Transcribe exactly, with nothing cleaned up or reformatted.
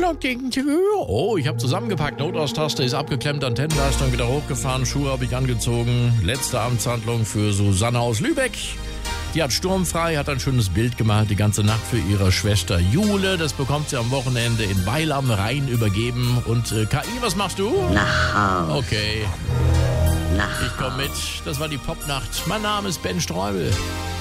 Glocken. Oh, ich habe zusammengepackt. Notaus-Taste ist abgeklemmt, Antennenleistung wieder hochgefahren, Schuhe habe ich angezogen. Letzte Amtshandlung für Susanne aus Lübeck. Die hat sturmfrei, hat ein schönes Bild gemalt, die ganze Nacht für ihre Schwester Jule. Das bekommt sie am Wochenende in Weil am Rhein übergeben. Und äh, K I, was machst du? Nach Haus. Okay, Nach ich komme mit. Das war die Popnacht. Mein Name ist Ben Streubel.